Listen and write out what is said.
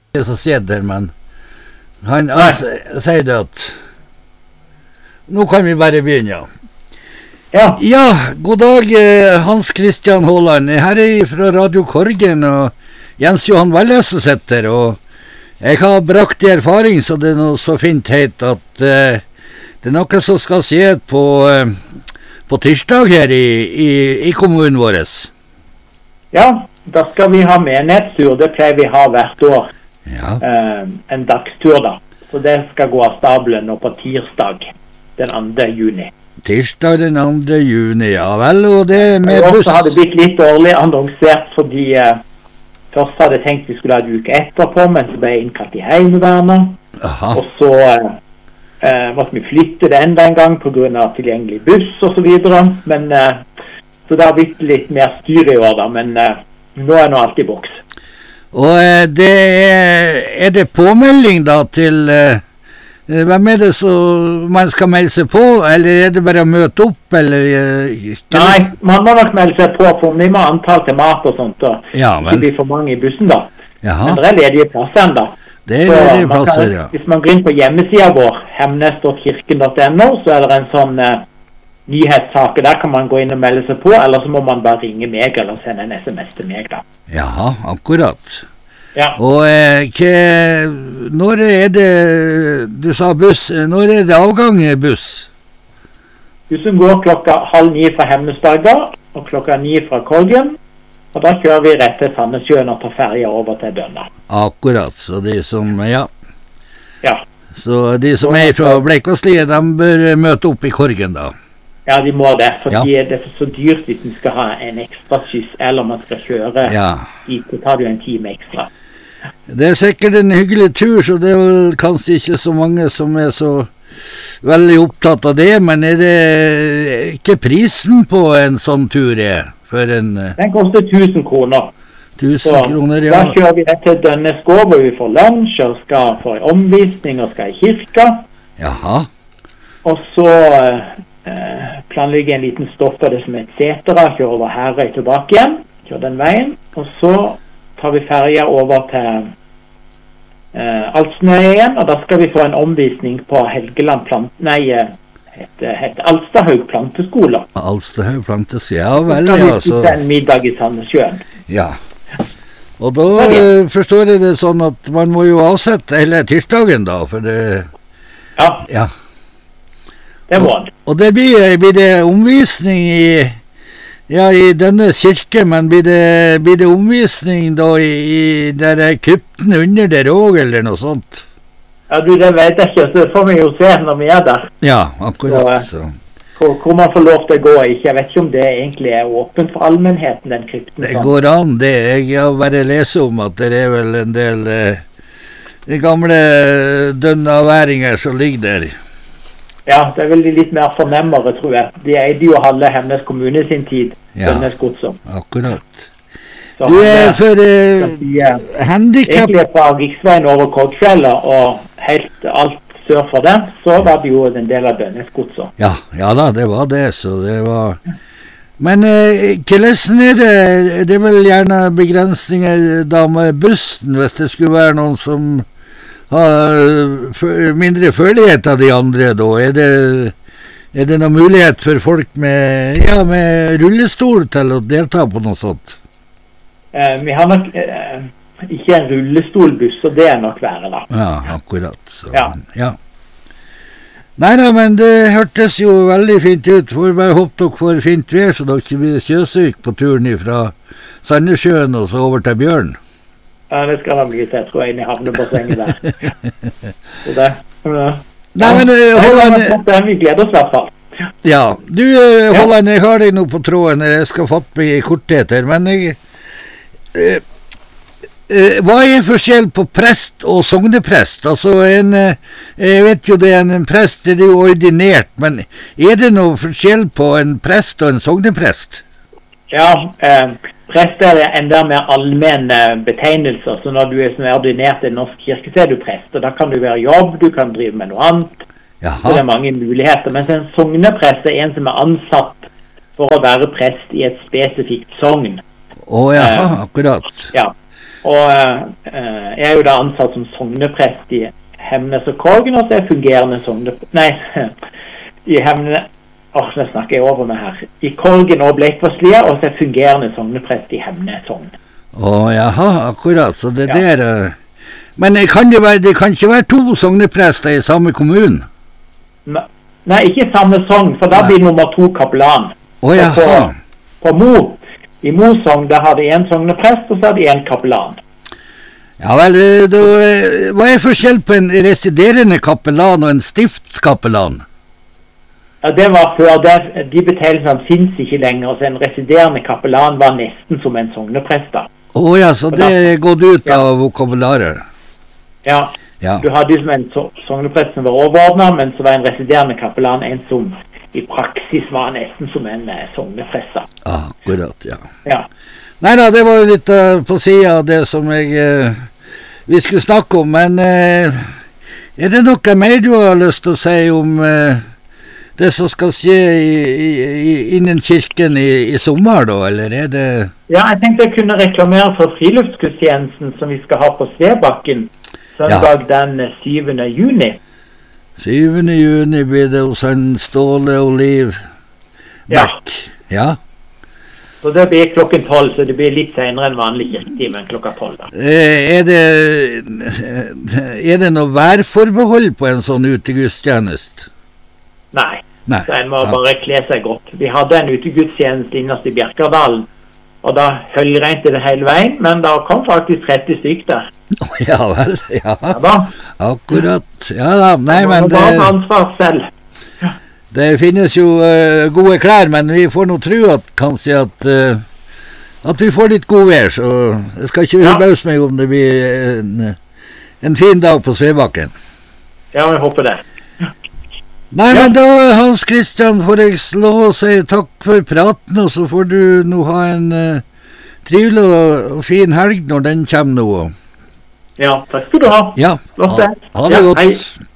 det som skjedde, men han sier det at nå kan vi bare begynne. Ja, god dag, Hans Christian Håland. Her fra Radio Korgen, og Jens Johan Walløse sitter, og jeg har brakt i erfaring, så det noe så fint heit, at det noe som skal skje på tirsdag her i kommunen vår. Ja, da skal vi ha menighetstur. Det pleier vi ha hvert år. Ja. En dagstur da. Så det skal gå av stabelen nå på tirsdag, den 2. juni. Tirsdag den 2. juni, ja vel, og det med buss. Og så har det blitt litt dårlig annonsert, fordi først hadde jeg tenkt vi skulle ha en uke etterpå, men så ble jeg innkalt i Heimevernet. Og så måtte vi flytte det enda en gang på grunn av tilgjengelig buss og så videre. Men, så det har blitt litt mer styr i år da, men nå er nå alt i boks. Og det er det påmelding da til hvem er det så man skal melde seg på, eller er det bare å møte opp, eller? Nei, man må nok melde seg på, for vi må antall til mat og sånt, og det blir for mange i bussen da. Jaha. Men det er ledige plasser enda. Det er ledige plasser, ja. Hvis man går inn på hjemmesiden vår, hemnes.kirken.no, så er det en sånn nyhetssaker, der kan man gå inn og melde seg på, eller så må man bare ringe meg, eller sende en SMS til meg da. Jaha, akkurat. Ja. Og når er det, du sa buss, når er det avgang buss? Bussen går 8:30 fra Hemnesberga, og 9 fra Korgen, og da kjører vi rett til Sandnessjøen og tar ferja over til Dønna. Akkurat, så de som, Ja. Så de som er fra Bleikvassliet, de bør møte opp i Korgen da? Ja, de må det, for det er så dyrt hvis man skal ha en ekstra skyss, eller man skal kjøre dit, så tar det jo en time ekstra. Det er sikkert en hyggelig tur, så det er vel kanskje ikke så mange som er så veldig opptatt av det, men er det ikke prisen på en sånn tur for en... Den koster 1000 kroner. 1000 kroner, ja. Da kjører vi rett til Dønneskov, hvor vi får lunsj, og skal få en omvisning, og skal i kirka. Jaha. Og så planlegger en liten stopp av det som et setere, kjører over Herøy tilbake igjen, kjører den veien, og så tar vi ferja over til Alsnøya igjen, og da skal vi få en omvisning på Helgeland heter Alstahaug planteskole. Alstahaug planteskole, ja vel, ja. Så skal vi en middag i Sandnessjøen. Ja. Og da forstår jeg det sånn at man må jo avsette hele tirsdagen da, for det... Ja. Det må han. Og det blir det omvisning i denne kirke, men blir det omvisning da i der krypten under der også, eller noe sånt? Ja, det vet jeg ikke, så det får vi jo se når vi er der. Ja, akkurat. Så. Hvor man får lov til å gå, jeg vet ikke om det egentlig er åpent for allmennheten, den krypten. Det går an, jeg har bare lest om at det er vel en del gamle dønnaværinger som ligger der. Ja, det er vel litt mer fornemmere, tror jeg. De eide jo halve Hemnes kommune sin tid, Dønnesgodset. Akkurat. Så du er for handicap... Egentlig fra riksveien over Korgfjellet, og helt alt sør for den, så var det jo en del av Dønnesgodset. Ja da, det var det, så det var... Men hvordan er det? Det er vel gjerne begrensninger da med bussen, hvis det skulle være noen som... mindre følelighet av de andre da? Er det noen mulighet for folk med rullestol til å delta på noe sånt? Vi har nok ikke en rullestolbuss, så det er nok verre da. Ja, akkurat. Så, ja. Neida, men det hørtes jo veldig fint ut. Får bare håpe dere får fint vær, så dere ikke blir sjøsyk på turen fra Sandnessjøen og så over til Bjørn. Ja, det skal da bli til, tror jeg, inn i havnebassenget der. Så det... Nei, men Håland... Vi gleder oss i hvert fall. Ja, du Håland, jeg har deg nå på tråden, jeg skal fatte meg i korthet her, men hva er forskjell på prest og sogneprest? Altså, jeg vet jo det er en prest, det er jo ordinert, men er det noe forskjell på en prest og en sogneprest? Ja, prest er enda mer allmenn betegnelser, så når du er ordinert i norsk kirke, så er du prest, og da kan du være jobb, du kan drive med noe annet, så det er mange muligheter, mens en sogneprest er en som er ansatt for å være prest i et spesifikt sogn. Akkurat. Ja, Og jeg jo da ansatt som sogneprest I Hemnes og Korgen, og så jeg fungerende I Hemnes, nå snakker jeg over med her, I Korgen og Bleikvasslia, og så fungerende sogneprest I Hemnes sogn. Jaha, akkurat, så det der... Men det kan ikke være to sogneprester I samme kommunen? Nei, ikke samme sogn, for da blir nummer 2 kapellan. Jaha. På Mo, I Mo sogn, da har de en sogneprest, og så har de en kapellan. Ja vel, hva forskjell på en residerende kapellan og en stiftskapellan? Ja, det var før, de betegnelsene finnes ikke lenger, så en residerende kapellan var nesten som en sogneprest da. Ja, så det gått ut av vokabularer. Ja, du hadde som en sogneprest som var overordnet, men så var en residerende kapellan en som I praksis var nesten som en sogneprest. Akkurat, ja. Neida, det var jo litt på siden av det som vi skulle snakke om, men det noe mer du har lyst til å si om det som skal skje innen kirken I sommer da, eller det... Ja, jeg tenkte jeg kunne reklamere for friluftsgudstjenesten som vi skal ha på Svebakken, søndag den 7. juni. 7. juni blir det hos en Ståle Oliv Beck. Ja. Så det blir klokken 12, så det blir litt senere enn vanlig kirketime enn klokka 12 da. Det noe værforbehold på en sånn utegudstjenest? Nei. Så en må bare kle seg godt. Vi hadde en utegudstjeneste innast I Bjerkardalen, og da høljregnet det hele veien, men da kom faktisk 30 stykker der. Ja vel, ja. Akkurat. Ja da, nei, men det... Man må ansvar selv. Det finnes jo gode klær, men vi får nå tro at kanskje at vi får litt god vær, så det skal ikke forbause meg om det blir en fin dag på Svebakken. Ja, jeg håper det. Nei, men da, Hans Christian, får jeg lov å si takk for praten, og så får du nå ha en trivelig og fin helg når den kommer nå. Ja, takk skal du ha. Ja, ha det godt. Hei.